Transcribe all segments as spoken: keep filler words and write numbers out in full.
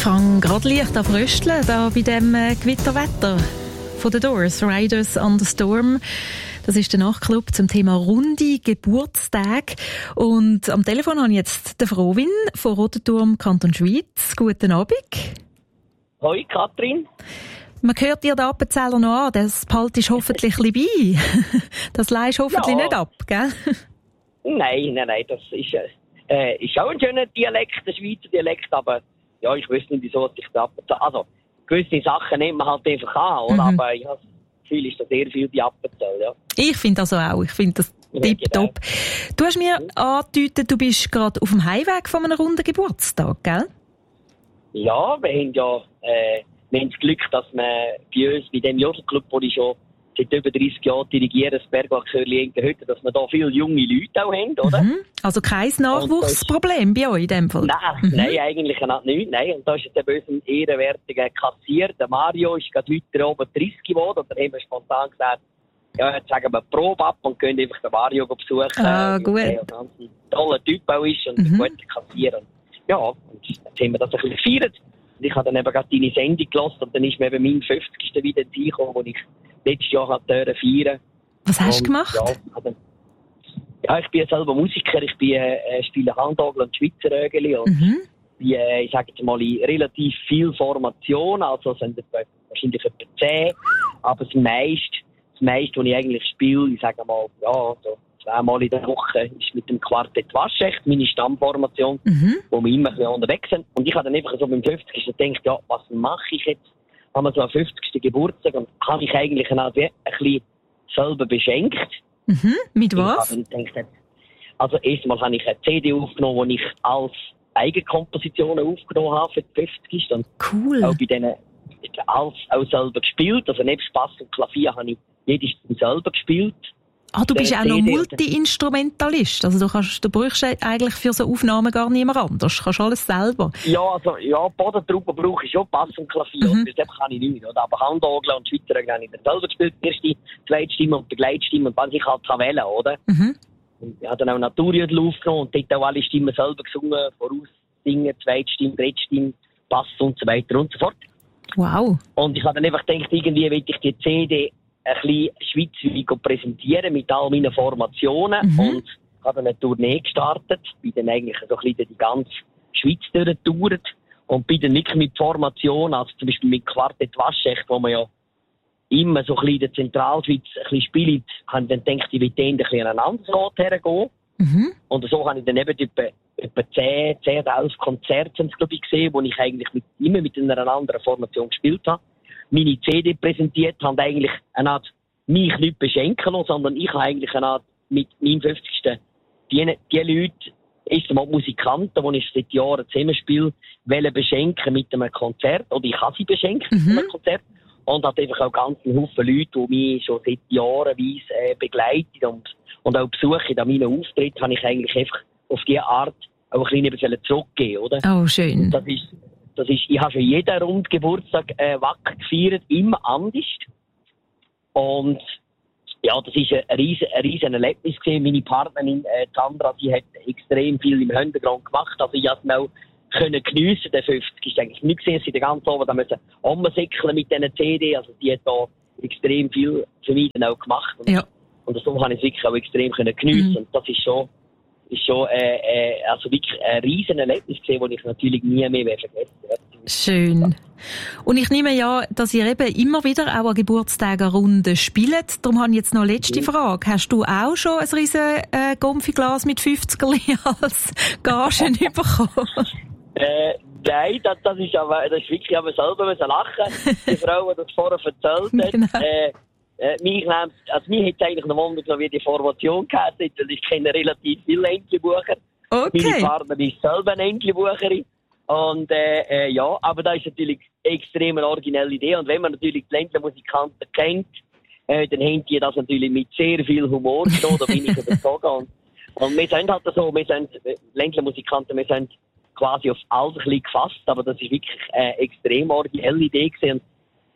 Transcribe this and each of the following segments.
fange gerade leicht an frösteln, da bei dem äh, Gewitterwetter von The Doors, Riders on the Storm. Das ist der Nachtclub zum Thema runde Geburtstage. Und am Telefon habe ich jetzt den Frohwin von Rotenturm, Kanton Schwyz. Guten Abend. Hoi, Katrin. Man hört dir den Appenzeller noch an, das behaltest hoffentlich ein bisschen bei. Das leihst hoffentlich ja. nicht ab, gell? Nein, nein, nein, das ist, äh, ist auch ein schöner Dialekt, ein Schweizer Dialekt, aber ja, ich wüsste nicht, wieso ich den Appenzeller... Also, gewisse Sachen nimmt man halt einfach an, oder? Mhm. Aber ich habe das Gefühl, ist da sehr viel die Appenzeller, ja. Ich finde das auch, ich finde das ja, tipptopp. Genau. Du hast mir mhm. angedeutet, du bist gerade auf dem Heimweg von einem runden Geburtstag, gell? Ja, wir haben ja... Äh, Wir haben das Glück, dass wir bei uns, bei dem Jodelclub, wo ich schon seit über dreißig Jahren dirigiere, das Bergwachshörli Engenhütte, dass wir da viele junge Leute auch haben, oder? Mhm. Also kein Nachwuchsproblem bei euch in dem Fall? Nein, mhm. nein, eigentlich nicht. Nein. Und da ist jetzt eben unser ehrenwertiger Kassier, der Mario, ist gerade heute oben dreißig geworden. Und dann haben wir spontan gesagt, ja, jetzt sagen wir Probe ab und gehen einfach den Mario besuchen. Ah, gut. Der ein ganz toller Typ auch ist und mhm. ein guter Kassier. Ja, und jetzt haben wir das ein bisschen gefeiert. Ich habe dann eben gerade deine Sendung gehört und dann ist mir eben mein fünfzigsten wieder reingekommen, wo ich letztes Jahr hatte feiern. Was hast du gemacht? Ja, also, ja, ich bin selber Musiker, ich bin, äh, spiele Handorgel und Schweizer Rögeli und mhm. bin, äh, ich sage jetzt mal, in relativ viel Formation, also sind es wahrscheinlich etwa zehn, aber das meiste, das meiste, was ich eigentlich spiele, ich sage mal, ja, so zweimal in der Woche ist mit dem Quartett Waschecht, meine Stammformation, mhm. wo wir immer ein bisschen unterwegs sind. Und ich habe dann einfach so beim fünfzigsten gedacht, ja, was mache ich jetzt? Haben wir so einen fünfzigsten Geburtstag und habe ich eigentlich eine Art wie ein bisschen selber beschenkt. Mhm. Mit was? Ich habe gedacht, also erstmal habe ich eine C D aufgenommen, die ich als Eigenkompositionen aufgenommen habe für die fünfzigsten. Cool. Auch bei denen alles auch selber gespielt. Also neben Bass und Klavier habe ich jedes Stimme selber gespielt. Ah, du bist auch noch Multi-Instrumentalist. Also du, kannst, du brauchst eigentlich für so Aufnahmen gar niemand anders. Du kannst alles selber. Ja, also, ja, Bodentruppen brauche ich schon, Bass und Klavier. Mhm. Das kann ich nicht, oder? Aber Handorgel und Schweizer habe ich dann selber gespielt. Die erste, zweite Stimme und Begleitstimme und was ich halt kann wählen, oder? Mhm. Und ich habe dann auch Naturjodel aufgenommen und dort auch alle Stimmen selber gesungen, voraussingen, zweite Stimme, dritte Stimme, Bass und so weiter und so fort. Wow. Und ich habe dann einfach gedacht, irgendwie will ich die C D ein bisschen schweizweit präsentieren mit all meinen Formationen mhm. und habe eine Tournee gestartet, bin dann eigentlich so ein bisschen die ganze Schweiz durchgetourt und bin dann wirklich mit Formationen, also zum Beispiel mit Quartett Waschecht, wo man ja immer so ein bisschen in der Zentralschweiz ein bisschen spielt, habe ich dann gedacht, ich will dann ein bisschen an einen anderen Ort hergehen. Mhm. Und so habe ich dann eben etwa, etwa zehn, zehn, elf Konzerte, glaube ich, gesehen, wo ich eigentlich mit, immer mit einer anderen Formation gespielt habe. Meine C D präsentiert, haben eigentlich eine Art mich nicht beschenken lassen, sondern ich habe eigentlich eine Art mit meinem fünfzigsten die, die Leute, erst einmal Musikanten, die ich seit Jahren zusammenspiele, wollen beschenken mit einem Konzert, oder ich habe sie beschenkt mhm. mit einem Konzert, und hat einfach auch ganz einen Haufen Leute, die mich schon seit Jahren äh, begleiten und, und auch besuchen. An meinen Auftritt habe ich eigentlich einfach auf diese Art auch ein bisschen zurückgegeben, oder? Oh, schön. Das ist Das ist, ich habe schon jeden runden Geburtstag äh, wacker gefeiert, immer anders. Und ja, das ist ein riesen, ein riesen Erlebnis gewesen. Meine Partnerin äh, Sandra, die hat extrem viel im Hintergrund gemacht. Also ich konnte es auch können geniessen, den fünfzig. Ich eigentlich nicht gesehen, sie den ganzen Abend müssen umsäckeln mit diesen C D. Also die hat da extrem viel für mich dann auch gemacht. Und, ja. und so habe ich es wirklich auch extrem können geniessen. Mhm. Und das ist schon ist schon äh, äh, also wirklich ein riesen Erlebnis gesehen, das ich natürlich nie mehr vergessen werde. Schön. Und ich nehme ja, dass ihr eben immer wieder auch an Geburtstagen Runden spielt. Darum habe ich jetzt noch eine letzte mhm. Frage. Hast du auch schon ein riesen äh, Gomfiglas mit fünfzigerli als Gagen bekommen? Äh, nein, das, das ist aber, das ist wirklich aber selber müssen lachen. Die Frau, die das vorher erzählt hat. Genau. Äh, Äh, mich, also mich hätte eigentlich noch wundern, wie die Formation geheißen hat, weil ich kenne relativ viele Entlebucher. Okay. Meine Partnerin ist selber eine Entlebucherin. Und äh, äh, ja, aber das ist natürlich eine extrem originelle Idee. Und wenn man natürlich die Ländlermusikanten kennt, äh, dann haben die das natürlich mit sehr viel Humor genommen, da bin ich überzeugt. Und, und wir sind halt so, wir sind Ländlermusikanten, wir sind quasi auf alles ein bisschen gefasst, aber das ist wirklich eine extrem originelle Idee gewesen.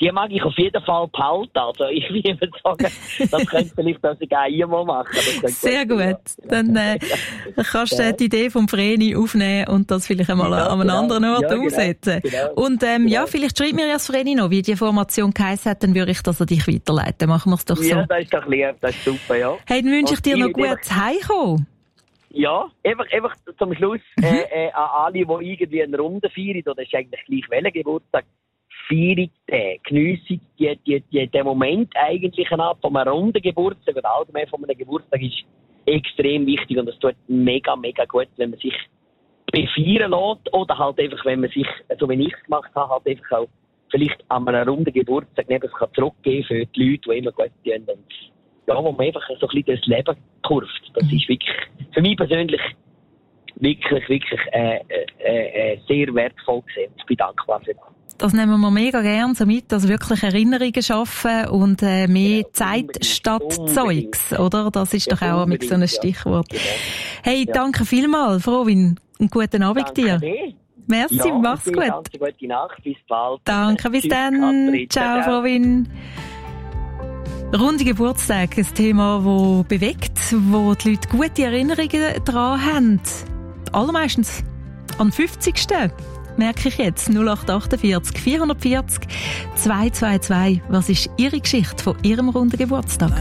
die mag ich auf jeden Fall behalten. Also ich würde sagen, das könnte vielleicht auch sogar einmal machen. Sehr gut. gut. Dann äh, kannst du ja. die Idee vom Vreni aufnehmen und das vielleicht einmal ja, an einem genau. anderen Ort ja, umsetzen. Genau. Genau. Und ähm, genau. ja, vielleicht schreib mir ja das Vreni noch, wie die Formation geheißen hat, dann würde ich das an dich weiterleiten. Machen wir es doch so. Ja, das ist doch lieb, das ist super, ja. Hey, dann wünsche ich dir noch gutes Heimkommen. Ja, einfach, einfach zum Schluss mhm. äh, äh, an alle, die irgendwie eine Runde feiern, oder ist eigentlich gleich welcher Geburtstag, feiern den, geniessen die, die, die, den Moment eigentlich ab von einem runden Geburtstag oder allgemein von einem Geburtstag ist extrem wichtig und es tut mega, mega gut, wenn man sich befeiern lässt oder halt einfach, wenn man sich, so wie ich es gemacht habe, halt einfach auch vielleicht an einem runden Geburtstag neben sich zurückgeben für die Leute, die immer gut tun und ja, wo man einfach so ein bisschen durchs Leben kurft. Das ist wirklich, für mich persönlich, wirklich, wirklich äh, äh, äh, sehr wertvoll gesehen. Ich bin dankbar für das. Das nehmen wir mega gerne so mit, also wirklich Erinnerungen schaffen und äh, mehr ja, Zeit statt unbedingt. Zeugs, oder? Das ist ja, doch auch so ein Stichwort. Ja. Hey, ja. danke vielmals, Frovin, und guten Abend danke dir. Dir. Merci, ja, mach's gut. Danke, gute Nacht, bis bald. Danke, bis Tschüss, dann. Katrin. Ciao, Frovin. Runde Geburtstag, ein Thema, das bewegt, wo die Leute gute Erinnerungen daran haben. Allermeistens am fünfzigsten merke ich jetzt. null acht achtundvierzig vierhundertvierzig zweihundertzweiundzwanzig. Was ist Ihre Geschichte von Ihrem runden Geburtstag?